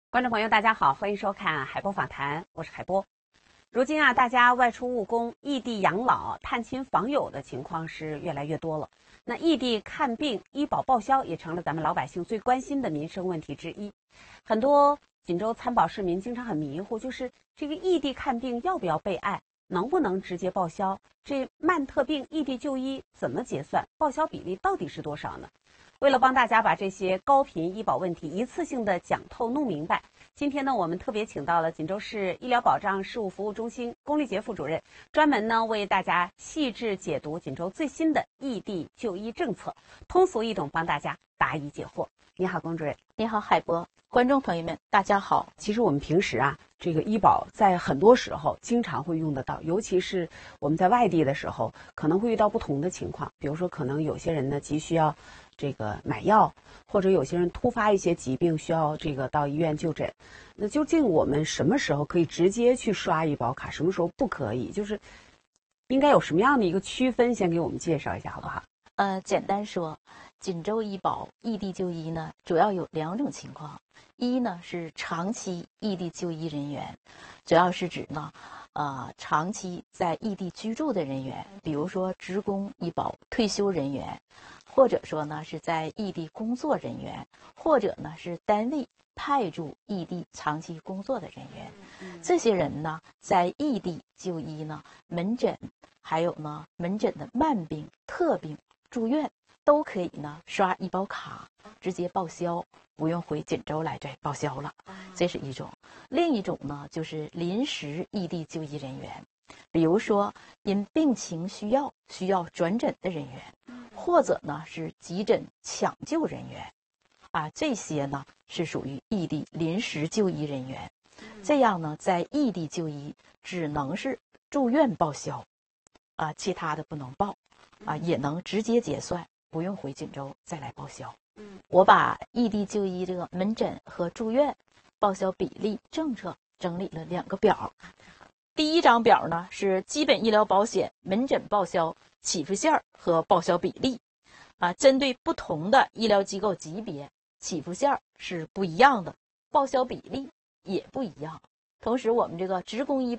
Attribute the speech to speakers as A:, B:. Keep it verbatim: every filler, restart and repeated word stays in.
A: 观众朋友，大家好，欢迎收看海波访谈，我是海波。如今啊，大家外出务工、异地养老、探亲访友的情况是越来越多了。那异地看病、医保报销也成了咱们老百姓最关心的民生问题之一。很多锦州参保市民经常很迷糊，就是这个异地看病要不要备案，能不能直接报销？这慢特病异地就医怎么结算？报销比例到底是多少呢？为了帮大家把这些高频医保问题一次性的讲透弄明白，今天呢，我们特别请到了锦州市医疗保障事务服务中心龚丽杰副主任，专门呢为大家细致解读锦州最新的异地就医政策，通俗易懂帮大家答疑解惑。你好，龚主任。
B: 你好，海波。观众朋友们，大家好。
A: 其实我们平时啊，这个医保在很多时候经常会用得到，尤其是我们在外地的时候，可能会遇到不同的情况。比如说，可能有些人呢急需要这个买药，或者有些人突发一些疾病需要这个到医院就诊。那究竟我们什么时候可以直接去刷医保卡，什么时候不可以？就是应该有什么样的一个区分？先给我们介绍一下好不好？
B: 呃，简单说，锦州医保异地就医呢，主要有两种情况。一呢是长期异地就医人员，主要是指呢，呃，长期在异地居住的人员，比如说职工医保退休人员，或者说呢是在异地工作人员，或者呢是单位派驻异地长期工作的人员。这些人呢，在异地就医呢，门诊还有呢门诊的慢病、特病、住院都可以呢刷医保卡直接报销，不用回锦州来这报销了。这是一种。另一种呢就是临时异地就医人员，比如说因病情需要需要转诊的人员，或者呢是急诊抢救人员啊，这些呢是属于异地临时就医人员。这样呢在异地就医只能是住院报销啊，其他的不能报啊，也能直接结算，不用回锦州再来报销。嗯，我把异地就医这个门诊和住院报销比例政策整理了两个表。第一张表呢是基本医疗保险门诊报销起付线和报销比例啊，针对不同的医疗机构级别，起付线是不一样的，报销比例也不一样。同时我们这个职工医